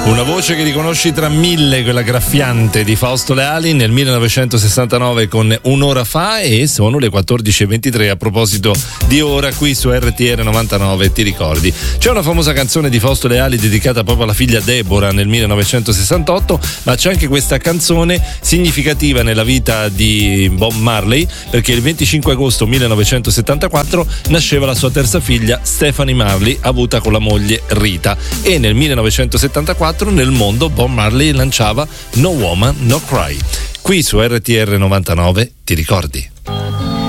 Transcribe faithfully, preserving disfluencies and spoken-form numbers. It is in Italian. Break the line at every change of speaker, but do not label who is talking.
Una voce che riconosci tra mille, quella graffiante di Fausto Leali nel millenovecentosessantanove con Un'ora fa, e sono le quattordici e ventitré. A proposito di ora, qui su R T R novantanove, ti ricordi? C'è una famosa canzone di Fausto Leali dedicata proprio alla figlia Deborah nel millenovecentosessantotto, ma c'è anche questa canzone significativa nella vita di Bob Marley, perché il venticinque agosto millenovecentosettantaquattro nasceva la sua terza figlia Stephanie Marley, avuta con la moglie Rita, e nel millenovecentosettantaquattro nel mondo Bob Marley lanciava No Woman No Cry. Qui su R T R novantanove, ti ricordi?